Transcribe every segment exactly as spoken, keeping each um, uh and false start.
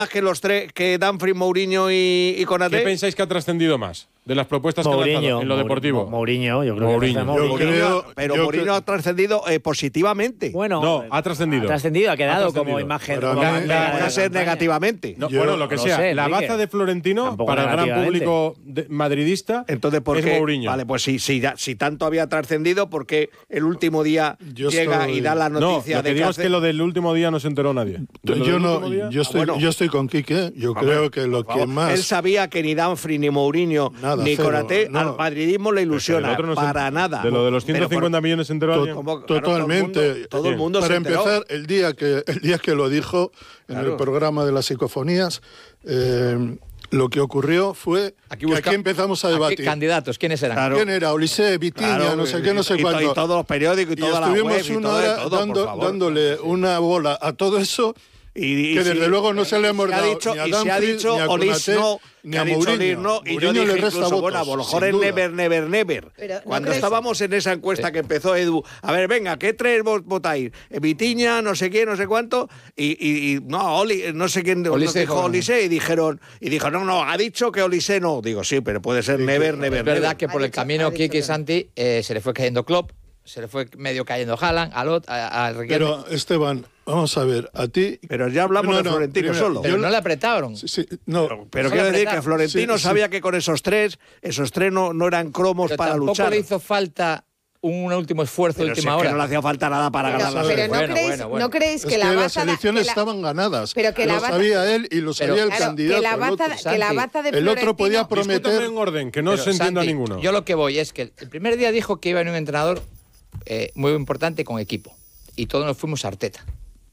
que los tres, que Dumfries, Mourinho y, y Konaté. ¿Qué pensáis que ha trascendido más de las propuestas Mourinho, que ha lanzado en lo deportivo? Mourinho, yo creo Mourinho. que Mourinho. Yo creo, pero yo Mourinho creo... ha trascendido eh, positivamente. Bueno, no, ha trascendido. Ha trascendido, ha quedado Ha como imagen. Para como mí- imagen Va de a ser campaña. negativamente. No, Yo bueno, lo que no sea. sé, la Enrique. baza de Florentino Tampoco para el gran negativamente. público de- madridista Entonces, ¿por es qué? Mourinho. Vale, pues si, si, ya- si tanto había trascendido, ¿por qué el último día Yo llega estoy- y da la No, noticia lo que de digo que es que hace- lo del último día no se enteró nadie. De lo Yo del no, último día- yo estoy, Ah, bueno. yo estoy con Quique. Yo Hombre, creo que lo Por que favor, más. él sabía que ni Dumfries, ni Mourinho, Nada, ni cero, Konaté no. al madridismo le Pero ilusiona. el otro no se- para nada. De lo de los Pero ciento cincuenta por- millones se enteró To- alguien. como- claro, Totalmente. Todo el mundo, todo el mundo Para se enteró. empezar, el día que el día que lo dijo en Claro. el programa de las psicofonías, eh, lo que ocurrió fue Aquí que busca- aquí empezamos a Aquí, debatir. candidatos, ¿quiénes eran? Claro. ¿Quién era? Ulisé, Vitiña, Claro, no sé qué, no sé y, y, cuánto. y todos los periódicos y, Y toda la web estuvimos y una todo, de hora todo, por dando- favor. dándole una bola a todo eso. Y, y que si- desde luego no se le hemos se ha dado dicho, ni a y se ha Dumfries, dicho ni a Olis Konaté, no, ni que a ha dicho Mourinho. Olis no, y yo Mourinho dije le resta incluso, votos, bueno, a lo mejor sin es duda. never, never, never. Pero, ¿no Cuando crees? estábamos en esa encuesta que empezó Edu, a ver, venga, ¿qué tres vos votáis? Eh, Vitiña, no sé quién, no sé cuánto, y, y, y no, Oli, no sé quién Olise nos dijo dijo- Olise, y dijeron, y dijo, no, no, ha dicho que Olise no. Digo, sí, pero puede ser never, never, Es verdad never. que por Ha el dicho- camino ha dicho Kiki que y no. Santi eh, se le fue cayendo Klopp, se le fue medio cayendo Haaland, a Lot, a, a Riquelme. Pero, Esteban, vamos a ver, a ti. Pero ya hablamos No, de no, Florentino primero, solo. Pero yo no le apretaron. Sí, sí, no, Pero Solo quiero decir apretar. que Florentino Sí, sí. sabía que con esos tres, esos tres no, no eran cromos Pero para tampoco luchar. le hizo falta un último esfuerzo de Pero si última es que hora. no le hacía falta nada para Pero, ganar la pero serie. no, Bueno, creéis, bueno, bueno. ¿no creéis es que que, la las baza... elecciones que la- estaban ganadas. pero que la lo baza- sabía él y lo sabía Pero- el claro, candidato. que la el baza, otro. que la Santi, baza de el otro podía Florentino- prometer- Discúltame en orden, que no Pero, se entienda Santi, ninguno. Yo lo que voy es que el primer día dijo que iba a venir un entrenador eh, muy importante con equipo. Y todos nos fuimos a Arteta.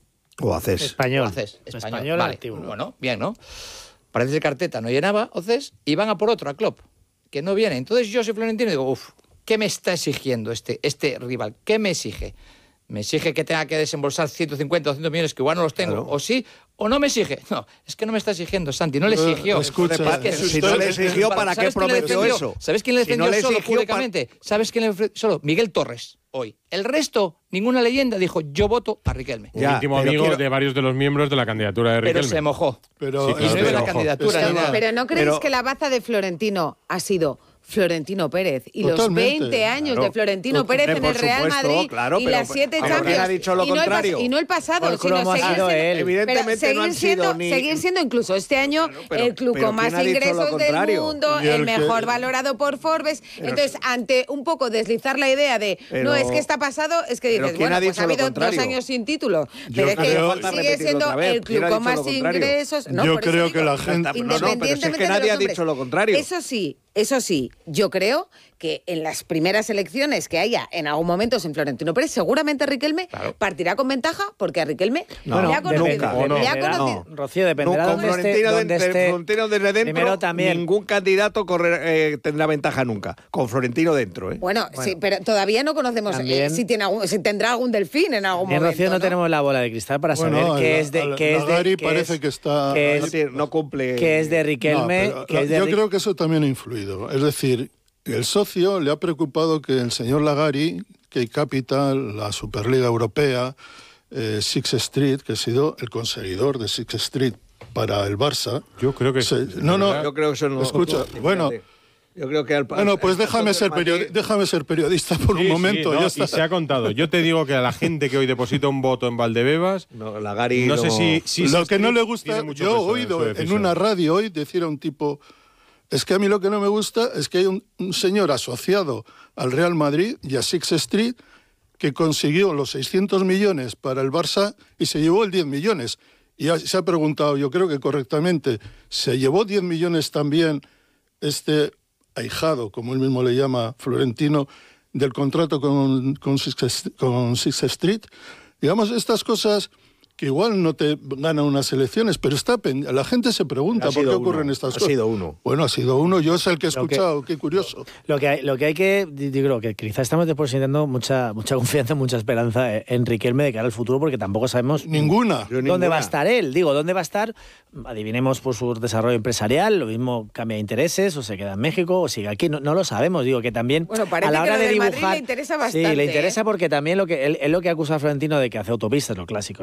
O haces. Español. Océs, español. Español Vale. activo. Bueno, bien, ¿no? Parece ser que Arteta no llenaba, Océs, y van a por otro, a Klopp, que no viene. Entonces yo soy Florentino y digo, uff, ¿qué me está exigiendo este, este rival? ¿Qué me exige? ¿Me exige que tenga que desembolsar ciento cincuenta o doscientos millones que igual no los tengo? Claro. ¿O sí? ¿O no me exige? No, es que no me está exigiendo, Santi, no le Eh, exigió. escucha, Es que eh, sus- si no le ¿sabes exigió, ¿para qué quién le prometió defendió? eso? ¿Sabes quién le Si no defendió le solo exigió, públicamente? ¿Sabes quién le ofre- solo? Miguel Torres, hoy. El resto, ninguna leyenda dijo, yo voto a Riquelme. Un Ya, íntimo pero amigo quiero- de varios de los miembros de la candidatura de Pero Riquelme. se mojó. Pero, Sí, Y no claro, iba la pero- candidatura ni Esteban, nada. Pero ¿no creéis Pero- que la baza de Florentino ha sido Florentino Pérez y los Totalmente. veinte años Claro. de Florentino Por Pérez en el Real supuesto, Madrid claro, y pero- las siete pero ¿quién Champions? ha dicho lo y, no el pas- contrario? y no el pasado, Por sino cromo ha seguir sido siendo, él. Evidentemente pero no han seguir sido siendo, ni- seguir siendo incluso este año Claro, pero- el club pero con más ¿quién ha dicho lo ingresos del contrario? mundo, Y el el mejor que- valorado por Forbes. Entonces, ante un poco deslizar la idea de Pero- no, es que está pasado, es que pero dices, ¿quién bueno, ha pues dicho ha lo habido dos contrario? años sin título, Yo pero es que creo- Falta sigue repetirlo siendo otra vez. el ¿Quién club ha con dicho más lo contrario? ingresos. No, Yo por eso creo digo, que la gente- No, no, pero si es que independientemente de nadie los ha nombres. dicho lo contrario. Eso sí, eso sí, yo creo que en las primeras elecciones que haya en algún momento sin Florentino Pérez, seguramente Riquelme partirá con ventaja porque a Riquelme No, le ha nunca. conocido. ¿O no? Le ha Dependerá- conocido. Rocío, dependerá No, con dónde esté, Florentino, dónde de- de- esté. Florentino desde dentro, Primero también. ningún candidato correr- eh, tendrá ventaja nunca. Con Florentino dentro, ¿eh? Bueno, sí, pero todavía no conocemos eh, También- si, tiene algún- si tendrá algún delfín en algún En momento. Rocío no, ¿no? tenemos la bola de cristal para Bueno, saber qué la- es de la- qué es de Lagari qué parece es- que está- qué no, es, tiene- no cumple. qué es de No, Riquelme, pero qué la- es de yo Ri- creo que eso también ha influido. Es decir, el socio le ha preocupado que el señor Lagari, Key Capital, la Superliga Europea, eh, Six Street, que ha sido el conseguidor de Six Street para el Barça. Yo creo que Se- sí. no, no, Yo creo que eso no. escucha, bueno, Yo creo que al bueno, pues al- déjame al- ser, Madrid- periodi- déjame ser periodista por Sí, un sí, momento. no, ya y está. se ha contado. Yo te digo que a la gente que hoy deposita un voto en Valdebebas, No, Lagari no sé si, si Lo se- que no le tiene gusta, mucho yo he peso en oído su en decisión. una radio hoy decir a un tipo, es que a mí lo que no me gusta es que hay un, un señor asociado al Real Madrid y a Six Street que consiguió los seiscientos millones para el Barça y se llevó el diez millones. Y ya se ha preguntado, yo creo que correctamente, ¿se llevó diez millones también este ahijado, como él mismo le llama, Florentino, del contrato con, con, Six, con Six Street? Digamos, estas cosas que igual no te ganan unas elecciones, pero está pen- la gente se pregunta Ha por qué sido ocurren uno, estas ha cosas. sido uno. Bueno, ha sido uno, yo es el que he Lo que- escuchado, qué curioso. Lo que hay, lo que hay que, di- digo, que quizás estamos depositando mucha, mucha confianza, mucha esperanza en Riquelme de cara al futuro, porque tampoco sabemos Ninguna. Yo dónde ninguna. va a estar él. Digo, ¿dónde va a estar? Adivinemos por su desarrollo empresarial, lo mismo cambia de intereses, o se queda en México, o sigue aquí, no, no lo sabemos. Digo, que también Bueno, parece a la que hora lo de del dibujar... Madrid le interesa Sí, bastante, le interesa ¿eh? porque también lo que él, él lo que acusa a Florentino de que hace autopistas, lo clásico, ¿no? Y todo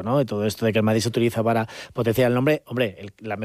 esto de que el Madrid se utiliza para potenciar el nombre, hombre, el, la